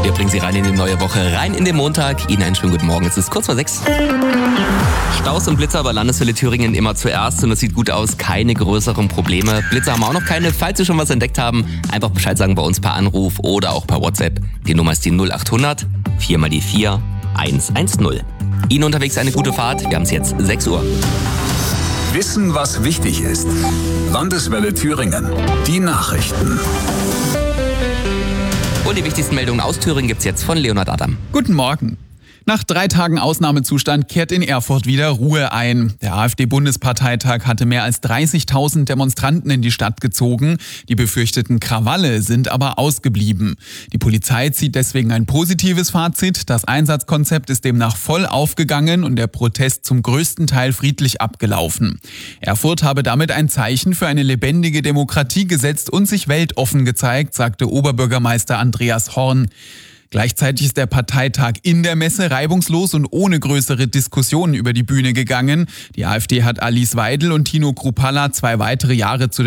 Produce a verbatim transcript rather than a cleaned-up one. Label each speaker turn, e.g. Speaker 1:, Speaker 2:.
Speaker 1: Wir bringen Sie rein in die neue Woche, rein in den Montag. Ihnen einen schönen guten Morgen. Es ist kurz vor sechs. Staus und Blitzer bei Landeswelle Thüringen immer zuerst und es sieht gut aus. Keine größeren Probleme. Blitzer haben wir auch noch keine. Falls Sie schon was entdeckt haben, einfach Bescheid sagen bei uns per Anruf oder auch per WhatsApp. Die Nummer ist die null acht hundert vier mal die vier eins eins null. Ihnen unterwegs eine gute Fahrt. Wir haben es jetzt sechs Uhr.
Speaker 2: Wissen, was wichtig ist. Landeswelle Thüringen. Die Nachrichten.
Speaker 1: Und die wichtigsten Meldungen aus Thüringen gibt's jetzt von Leonhard Adam.
Speaker 3: Guten Morgen. Nach drei Tagen Ausnahmezustand kehrt in Erfurt wieder Ruhe ein. Der AfD-Bundesparteitag hatte mehr als dreißigtausend Demonstranten in die Stadt gezogen. Die befürchteten Krawalle sind aber ausgeblieben. Die Polizei zieht deswegen ein positives Fazit. Das Einsatzkonzept ist demnach voll aufgegangen und der Protest zum größten Teil friedlich abgelaufen. Erfurt habe damit ein Zeichen für eine lebendige Demokratie gesetzt und sich weltoffen gezeigt, sagte Oberbürgermeister Andreas Horn. Gleichzeitig ist der Parteitag in der Messe reibungslos und ohne größere Diskussionen über die Bühne gegangen. Die AfD hat Alice Weidel und Tino Kruppalla zwei weitere Jahre zu